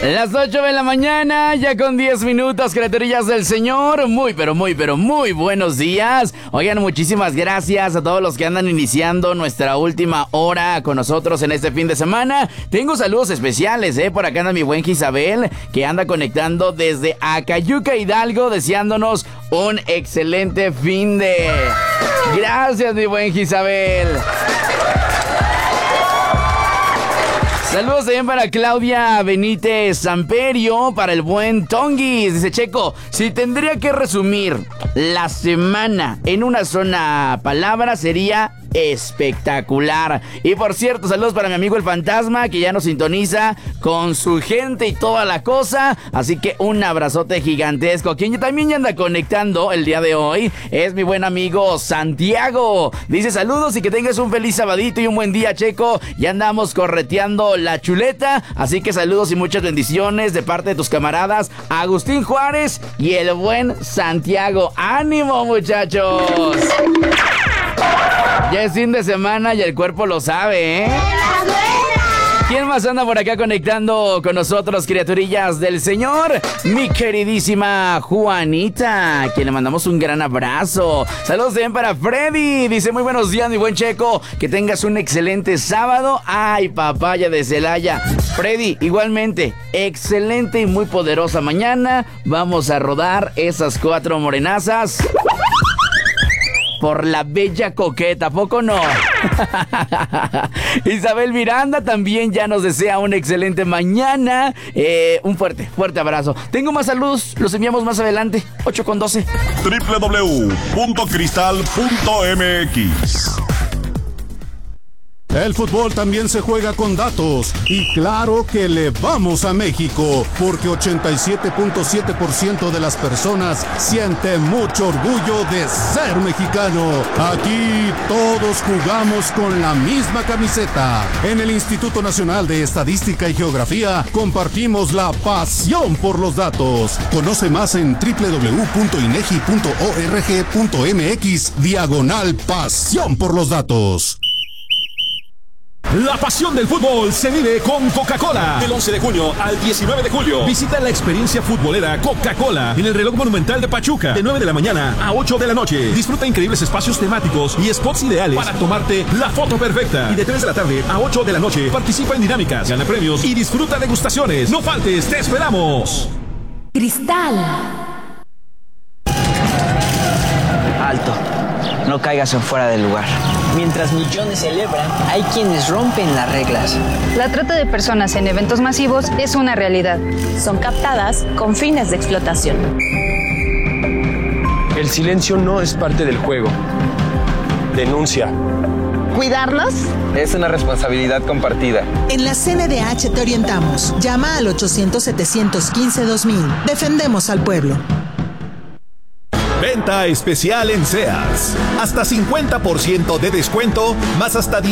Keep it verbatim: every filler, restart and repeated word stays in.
Las ocho de la mañana, ya con diez minutos, criaturillas del Señor. Muy, pero muy, pero muy buenos días. Oigan, muchísimas gracias a todos los que andan iniciando nuestra última hora con nosotros en este fin de semana. Tengo saludos especiales, ¿eh? Por acá anda mi buen Isabel, que anda conectando desde Acayuca, Hidalgo, deseándonos un excelente fin de... Gracias, mi buen Isabel. Saludos también para Claudia Benítez Samperio, para el buen Tonguis. Dice Checo, si tendría que resumir la semana en una sola palabra sería espectacular. Y por cierto, saludos para mi amigo el Fantasma, que ya nos sintoniza con su gente y toda la cosa. Así que un abrazote gigantesco. Quien también ya anda conectando el día de hoy es mi buen amigo Santiago. Dice saludos y que tengas un feliz sabadito y un buen día, Checo. Ya andamos correteando la chuleta, así que saludos y muchas bendiciones de parte de tus camaradas Agustín Juárez y el buen Santiago. ¡Ánimo, muchachos! Ya es fin de semana y el cuerpo lo sabe, ¿eh? ¿Quién más anda por acá conectando con nosotros, criaturillas del Señor? Mi queridísima Juanita, a quien le mandamos un gran abrazo. Saludos también para Freddy. Dice, muy buenos días, mi buen Checo. Que tengas un excelente sábado. Ay, papaya de Celaya. Freddy, igualmente, excelente y muy poderosa mañana. Vamos a rodar esas cuatro morenazas por la bella coqueta, ¿a poco no? Isabel Miranda también ya nos desea una excelente mañana. Eh, un fuerte, fuerte abrazo. Tengo más saludos, los enviamos más adelante. ocho con doce. doble u doble u doble u punto cristal punto m x. El fútbol también se juega con datos y claro que le vamos a México porque ochenta y siete punto siete por ciento de las personas siente mucho orgullo de ser mexicano. Aquí todos jugamos con la misma camiseta. En el Instituto Nacional de Estadística y Geografía compartimos la pasión por los datos. Conoce más en doble u doble u doble u punto inegi punto org punto m x diagonal pasión por los datos. La pasión del fútbol se vive con Coca-Cola. Del once de junio al diecinueve de julio. Visita la experiencia futbolera Coca-Cola en el reloj monumental de Pachuca. De nueve de la mañana a ocho de la noche. Disfruta increíbles espacios temáticos y spots ideales para tomarte la foto perfecta. Y de tres de la tarde a ocho de la noche participa en dinámicas, gana premios y disfruta degustaciones. No faltes, te esperamos. Cristal. Alto. No caigas en fuera del lugar. Mientras millones celebran, hay quienes rompen las reglas. La trata de personas en eventos masivos es una realidad. Son captadas con fines de explotación. El silencio no es parte del juego. Denuncia. ¿Cuidarlos? Es una responsabilidad compartida. En la C N D H te orientamos. Llama al ochocientos, setecientos quince, dos mil. Defendemos al pueblo. Venta especial en Sears. Hasta cincuenta por ciento de descuento, más hasta diez